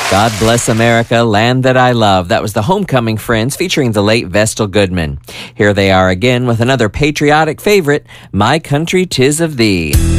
God Bless America, Land That I Love. That was the Homecoming Friends featuring the late Vestal Goodman. Here they are again with another patriotic favorite, My Country 'Tis of Thee.